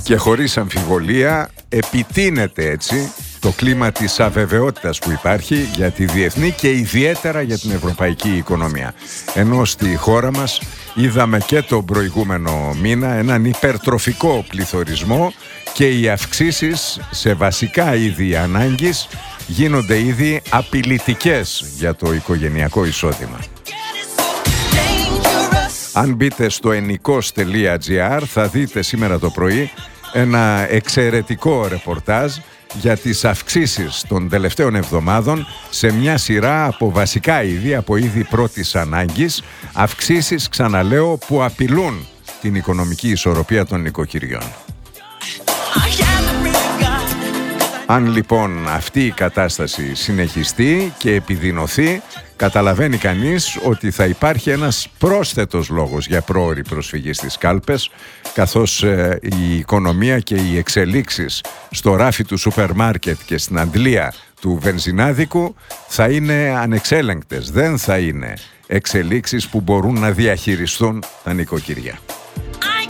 Και χωρίς αμφιβολία επιτείνεται έτσι το κλίμα της αβεβαιότητας που υπάρχει για τη διεθνή και ιδιαίτερα για την ευρωπαϊκή οικονομία. Ενώ στη χώρα μας είδαμε και τον προηγούμενο μήνα έναν υπερτροφικό πληθωρισμό και οι αυξήσεις σε βασικά είδη ανάγκης γίνονται ήδη απειλητικές για το οικογενειακό εισόδημα. Αν μπείτε στο ennikos.gr θα δείτε σήμερα το πρωί ένα εξαιρετικό ρεπορτάζ για τις αυξήσεις των τελευταίων εβδομάδων σε μια σειρά από βασικά είδη, από είδη πρώτης ανάγκης, αυξήσεις, ξαναλέω, που απειλούν την οικονομική ισορροπία των νοικοκυριών. Αν λοιπόν αυτή η κατάσταση συνεχιστεί και επιδεινωθεί, καταλαβαίνει κανείς ότι θα υπάρχει ένας πρόσθετος λόγος για πρόωρη προσφυγή στις κάλπες, καθώς η οικονομία και οι εξελίξεις στο ράφι του σούπερ μάρκετ και στην αντλία του βενζινάδικου θα είναι ανεξέλεγκτες, δεν θα είναι εξελίξεις που μπορούν να διαχειριστούν τα νοικοκυριά.